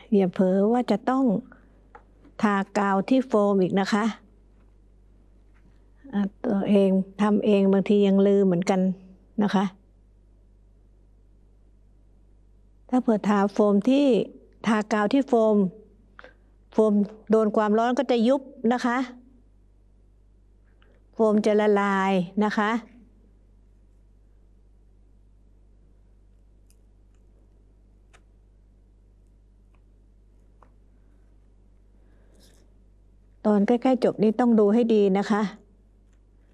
อย่าเผลอว่าจะต้องทากาวที่โฟมอีกนะคะตัวเองทำเองบางทียังลืมเหมือนกันนะคะถ้าเผื่อทากาวที่โฟมโดนความร้อนก็จะยุบนะคะโฟมจะละลายนะคะตอนใกล้ๆจบนี้ต้องดูให้ดีนะคะ